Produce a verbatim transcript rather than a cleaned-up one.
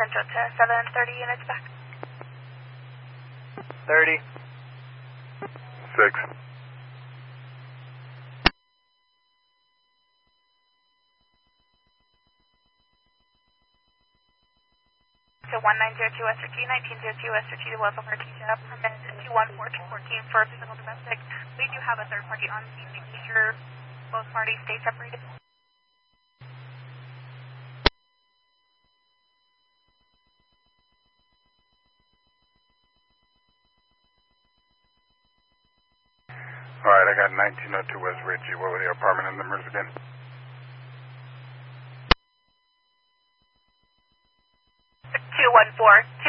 Central to seven thirty units back. thirty. six. To one nine zero two Western G, nineteen zero two Western G, the Wells of Artesia, permit two one four two fourteen for physical domestic. We do have a third party on scene, making sure both parties stay separated. Alright, I got nineteen oh two West Ridgey. What were the apartment numbers again? two one four